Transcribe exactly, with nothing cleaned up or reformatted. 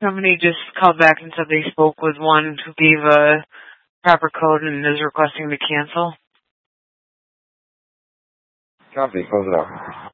Somebody just called back and said they spoke with one who gave a proper code and is requesting to cancel. Copy, close it out.